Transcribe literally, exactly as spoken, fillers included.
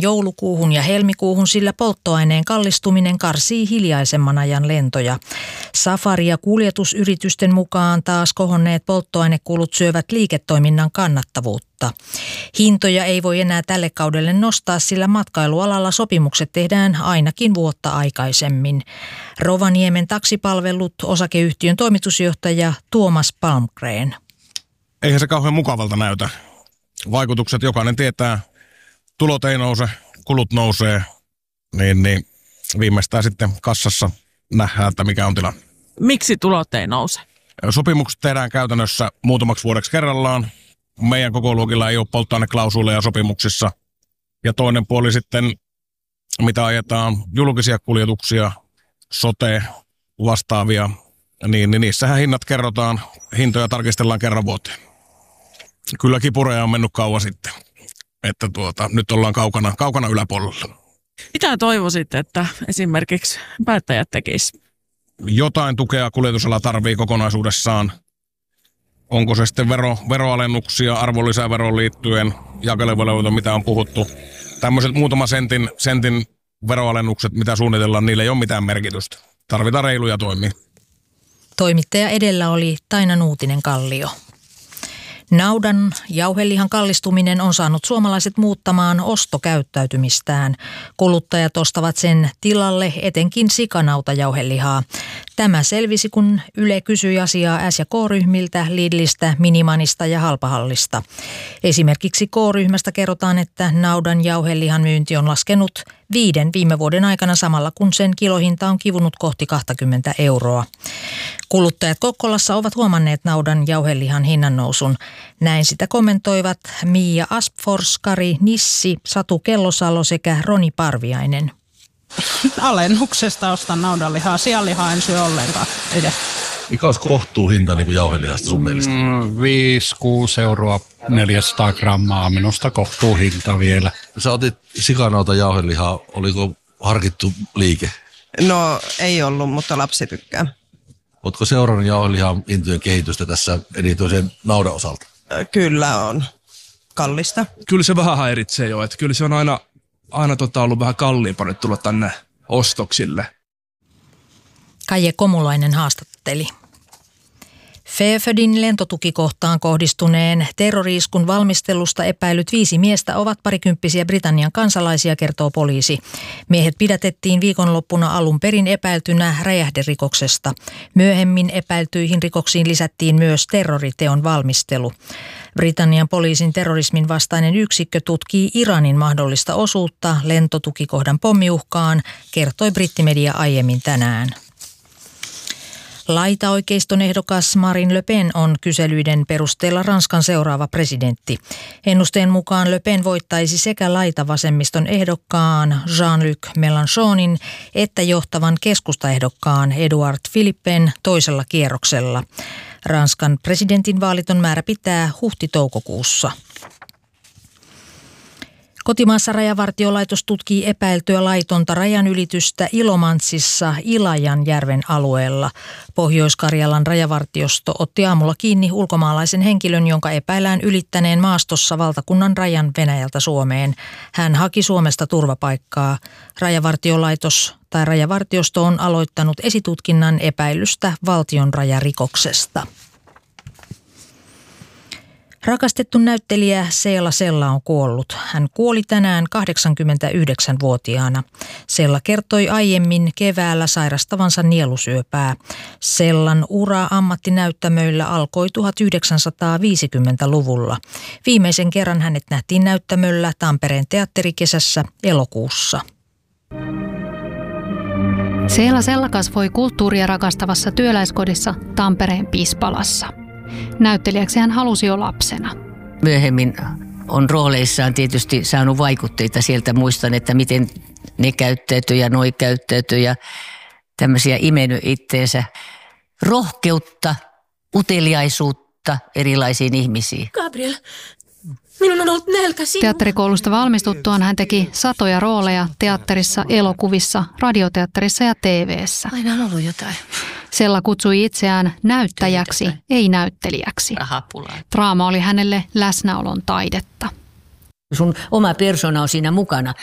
joulukuuhun ja helmikuuhun, sillä polttoaineen kallistuminen karsii hiljaisemman ajan lentoja. Safari- ja kuljetusyritysten mukaan taas kohonneet polttoainekulut syövät liiketoiminnan kannattavuutta. Hintoja ei voi enää tälle kaudelle nostaa, sillä matkailualalla sopimukset tehdään ainakin vuotta aikaisemmin. Rovaniemen taksipalvelut osakeyhtiön toimitusjohtaja Tuomas Palmgren. Eihän se kauhean mukavalta näytä. Vaikutukset jokainen tietää, tulot ei nouse, kulut nousee, niin, niin viimeistään sitten kassassa nähdään, että mikä on tilanne. Miksi tulot ei nouse? Sopimukset tehdään käytännössä muutamaksi vuodeksi kerrallaan. Meidän kokoluokilla ei ole polttoaineklausuuleja sopimuksissa. Ja toinen puoli sitten, mitä ajetaan, julkisia kuljetuksia, sote, vastaavia, niin, niin niissähän hinnat kerrotaan, hintoja tarkistellaan kerran vuoteen. Kyllä kipureja on mennyt kauan sitten, että tuota, nyt ollaan kaukana, kaukana yläpuolella. Mitä toivoisit, että esimerkiksi päättäjät tekisivät? Jotain tukea kuljetusala tarvii kokonaisuudessaan. Onko se sitten vero, veroalennuksia arvonlisäveroon liittyen, jakelevelvoite, mitä on puhuttu. Tämmöiset muutama sentin, sentin veroalennukset, mitä suunnitellaan, niillä ei ole mitään merkitystä. Tarvitaan reiluja toimia. Toimittaja edellä oli Taina Nuutinen-Kallio. Naudan jauhelihan kallistuminen on saanut suomalaiset muuttamaan ostokäyttäytymistään. Kuluttajat ostavat sen tilalle etenkin sikanautajauhelihaa. Tämä selvisi, kun Yle kysyi asiaa S- ja K-ryhmiltä, Lidlistä, Minimanista ja Halpahallista. Esimerkiksi K-ryhmästä kerrotaan, että naudan jauhelihan myynti on laskenut viiden viime vuoden aikana samalla, kun sen kilohinta on kivunut kohti kaksikymmentä euroa. Kuluttajat Kokkolassa ovat huomanneet naudan jauhelihan hinnannousun. Näin sitä kommentoivat Mia Aspfors, Kari Nissi, Satu Kellosalo sekä Roni Parviainen. Alennuksesta ostan naudanlihaa, sianlihaa en syö ollenkaan. Mikä olisi kohtuuhinta niin kuin jauhelihasta sun mielestä? Mm, viisi kuusi euroa neljäsataa grammaa, minusta kohtuuhinta vielä. Sä otit sikanauta jauhelihaa, oliko harkittu liike? No ei ollut, mutta lapsi tykkää. Ootko seurannut jauhelihan hintojen kehitystä tässä erityisen naudan osalta? Kyllä on. Kallista. Kyllä se vähän häiritsee jo, että kyllä se on aina, aina tota ollut vähän kalliimpaa nyt tulla tänne ostoksille. Kaije Komulainen haastatteli. Fairfordin lentotukikohtaan kohdistuneen terrori-iskun valmistelusta epäilyt viisi miestä ovat parikymppisiä Britannian kansalaisia, kertoo poliisi. Miehet pidätettiin viikonloppuna alun perin epäiltynä räjähderikoksesta. Myöhemmin epäiltyihin rikoksiin lisättiin myös terroriteon valmistelu. Britannian poliisin terrorismin vastainen yksikkö tutkii Iranin mahdollista osuutta lentotukikohdan pommiuhkaan, kertoi brittimedia aiemmin tänään. Laitaoikeiston ehdokas Marine Le Pen on kyselyiden perusteella Ranskan seuraava presidentti. Ennusteen mukaan Le Pen voittaisi sekä laitavasemmiston ehdokkaan Jean-Luc Mélenchonin että johtavan keskustaehdokkaan Edouard Philippen toisella kierroksella. Ranskan presidentinvaalit on määrä pitää huhti-toukokuussa. Kotimaassa Rajavartiolaitos tutkii epäiltyä laitonta rajanylitystä Ilomantsissa Ilajanjärven alueella. Pohjois-Karjalan rajavartiosto otti aamulla kiinni ulkomaalaisen henkilön, jonka epäillään ylittäneen maastossa valtakunnan rajan Venäjältä Suomeen. Hän haki Suomesta turvapaikkaa. Rajavartiolaitos tai rajavartiosto on aloittanut esitutkinnan epäilystä valtion rajarikoksesta. Rakastettu näyttelijä Seela Sella on kuollut. Hän kuoli tänään kahdeksankymmentäyhdeksänvuotiaana. Sella kertoi aiemmin keväällä sairastavansa nielusyöpää. Sellan ura ammattinäyttämöillä alkoi tuhatyhdeksänsataaviisikymmentäluvulla. Viimeisen kerran hänet nähtiin näyttämöllä Tampereen teatterikesässä elokuussa. Seela Sella kasvoi kulttuuria rakastavassa työläiskodissa Tampereen Pispalassa. Näyttelijäksi hän halusi jo lapsena. Myöhemmin on rooleissaan tietysti saanut vaikutteita sieltä. Muistan, että miten ne käyttäytyy ja noi käyttäytyy ja tämmöisiä imennyt itteensä. Rohkeutta, uteliaisuutta erilaisiin ihmisiin. Gabriel, minun on ollut nälkä sinua. Teatterikoulusta valmistuttuaan hän teki satoja rooleja teatterissa, elokuvissa, radioteatterissa ja T V:ssä. Aina on ollut jotain. Sella kutsui itseään näyttäjäksi, ei näyttelijäksi. Draama oli hänelle läsnäolon taidetta. Sun oma persona on siinä mukana.